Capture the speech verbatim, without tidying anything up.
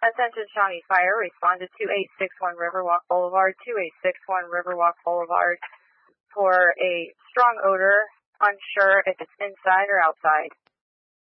Attention Shawnee Fire, respond to two eight six one Riverwalk Boulevard, two eight six one Riverwalk Boulevard for a strong odor, unsure if it's inside or outside.